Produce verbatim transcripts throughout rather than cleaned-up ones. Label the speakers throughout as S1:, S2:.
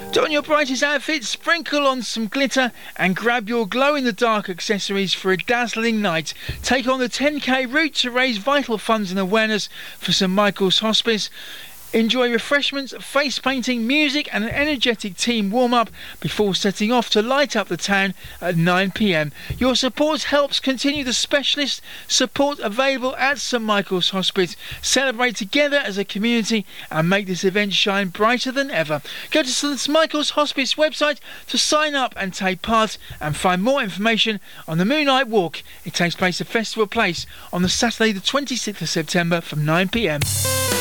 S1: Don your brightest outfit, sprinkle on some glitter and grab your glow-in-the-dark accessories for a dazzling night. Take on the ten K route to raise vital funds and awareness for St Michael's Hospice. Enjoy refreshments, face painting, music and an energetic team warm-up before setting off to light up the town at nine p m. Your support helps continue the specialist support available at St Michael's Hospice. Celebrate together as a community and make this event shine brighter than ever. Go to St Michael's Hospice website to sign up and take part and find more information on the Moonlight Walk. It takes place at Festival Place on the Saturday the twenty-sixth of September from nine p m.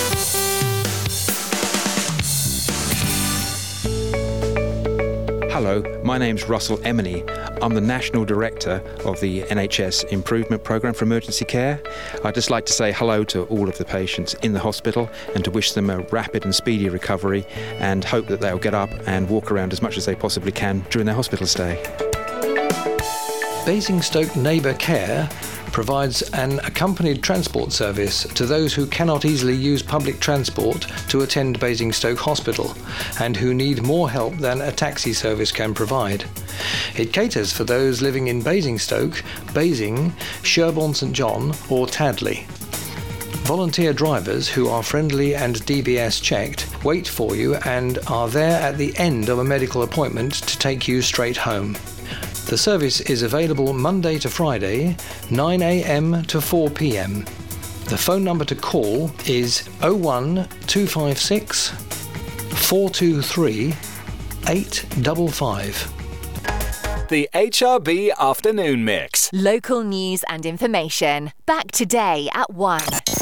S2: Hello, my name's Russell Emeny. I'm the National Director of the N H S Improvement Programme for Emergency Care. I'd just like to say hello to all of the patients in the hospital and to wish them a rapid and speedy recovery and hope that they'll get up and walk around as much as they possibly can during their hospital stay.
S3: Basingstoke Neighbour Care provides an accompanied transport service to those who cannot easily use public transport to attend Basingstoke Hospital and who need more help than a taxi service can provide. It caters for those living in Basingstoke, Basing, Sherborne St John or Tadley. Volunteer drivers who are friendly and D B S checked wait for you and are there at the end of a medical appointment to take you straight home. The service is available Monday to Friday, nine a m to four p m. The phone number to call is oh one two five six, four two three, eight five five.
S4: The H R B Afternoon Mix.
S5: Local news and information. Back today at one.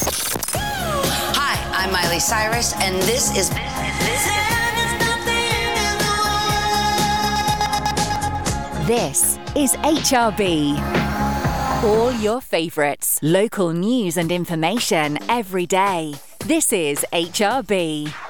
S6: Hi, I'm Miley Cyrus, and this is... This is
S5: This is H R B. All your favourites. Local news and information every day. This is H R B.